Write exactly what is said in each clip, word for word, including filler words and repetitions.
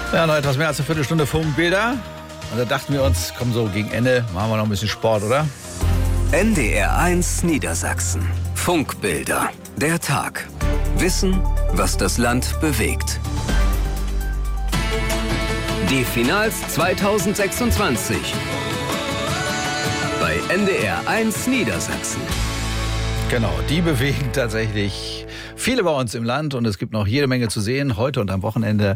Ja, noch etwas mehr als eine Viertelstunde Funkbilder. Und da dachten wir uns, komm, so gegen Ende machen wir noch ein bisschen Sport, oder? N D R eins Niedersachsen. Funkbilder. Der Tag. Wissen, was das Land bewegt. Die Finals zweitausendsechsundzwanzig. Bei N D R eins Niedersachsen. Genau, die bewegen tatsächlich viele bei uns im Land. Und es gibt noch jede Menge zu sehen. Heute und am Wochenende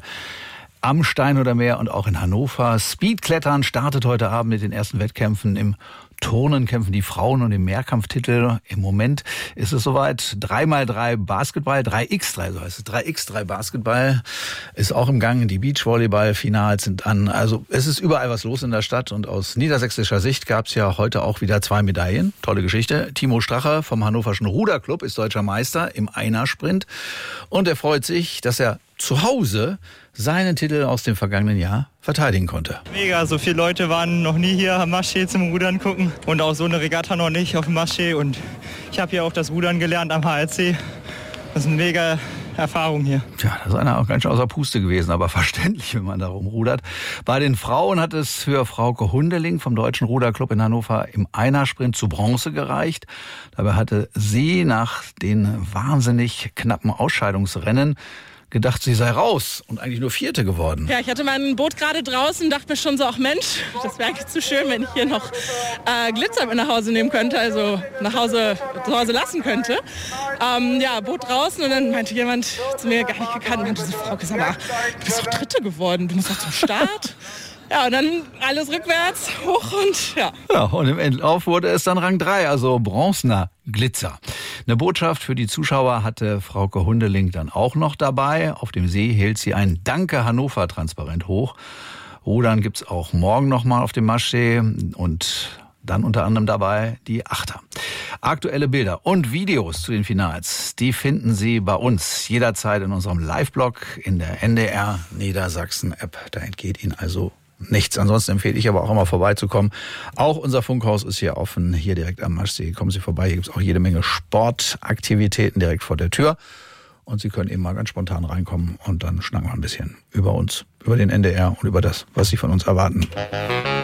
am Steinhuder Meer und auch in Hannover. Speedklettern startet heute Abend mit den ersten Wettkämpfen. Im Turnen kämpfen die Frauen und im Mehrkampftitel. Im Moment ist es soweit. drei mal drei Basketball, drei mal drei, so heißt es. drei mal drei Basketball ist auch im Gang. Die Beachvolleyball-Finals sind an. Also es ist überall was los in der Stadt. Und aus niedersächsischer Sicht gab es ja heute auch wieder zwei Medaillen. Tolle Geschichte. Timo Strache vom Hannoverschen Ruderclub ist deutscher Meister im Einersprint. Und er freut sich, dass er zu Hause seinen Titel aus dem vergangenen Jahr verteidigen konnte. Mega, so viele Leute waren noch nie hier am Maschsee zum Rudern gucken und auch so eine Regatta noch nicht auf dem Maschsee. Und ich habe hier auch das Rudern gelernt am H R C. Das ist eine mega Erfahrung hier. Tja, da ist einer auch ganz schön außer Puste gewesen, aber verständlich, wenn man da rumrudert. Bei den Frauen hat es für Frauke Hundeling vom Deutschen Ruderclub in Hannover im Einersprint zu Bronze gereicht. Dabei hatte sie nach den wahnsinnig knappen Ausscheidungsrennen gedacht, sie sei raus und eigentlich nur Vierte geworden. Ja, ich hatte mein Boot gerade draußen, dachte mir schon so, ach Mensch, das wäre eigentlich zu schön, wenn ich hier noch äh, Glitzer mit nach Hause nehmen könnte, also nach Hause, zu Hause lassen könnte. Ähm, ja, Boot draußen und dann meinte jemand zu mir, gar nicht gekannt, meinte so, Frau Kisama, du bist doch Dritte geworden, du musst doch zum Start. Ja, und dann alles rückwärts, hoch und ja. Ja, und im Endlauf wurde es dann Rang drei, also bronzener Glitzer. Eine Botschaft für die Zuschauer hatte Frauke Hundeling dann auch noch dabei. Auf dem See hielt sie ein Danke Hannover transparent hoch. Rudern gibt's auch morgen nochmal auf dem Maschsee und dann unter anderem dabei die Achter. Aktuelle Bilder und Videos zu den Finals, die finden Sie bei uns jederzeit in unserem Live-Blog in der N D R Niedersachsen-App. Da entgeht Ihnen also nichts. Ansonsten empfehle ich aber auch immer vorbeizukommen. Auch unser Funkhaus ist hier offen, hier direkt am Maschsee. Kommen Sie vorbei, hier gibt es auch jede Menge Sportaktivitäten direkt vor der Tür. Und Sie können eben mal ganz spontan reinkommen und dann schnacken wir ein bisschen über uns, über den N D R und über das, was Sie von uns erwarten.